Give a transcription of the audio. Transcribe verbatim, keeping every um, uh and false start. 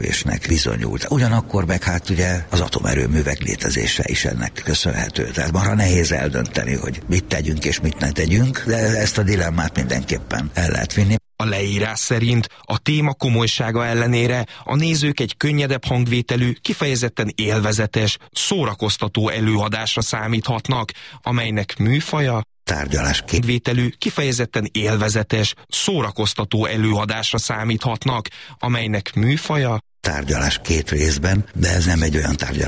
és bizonyult. Ugyanakkor meg hát ugye az atomerőművek létezése is ennek köszönhető. Tehát marha nehéz eldönteni, hogy mit tegyünk és mit ne tegyünk, de ezt a dilemmát mindenképpen el lehet vinni. A leírás szerint a téma komolysága ellenére a nézők egy könnyedebb hangvételű, kifejezetten élvezetes, szórakoztató előadásra számíthatnak, amelynek műfaja tárgyalás képvételű, kifejezetten élvezetes, szórakoztató előadásra számíthatnak, amelynek műfaja tárgyalás két részben, de ez nem egy olyan tárgyalás,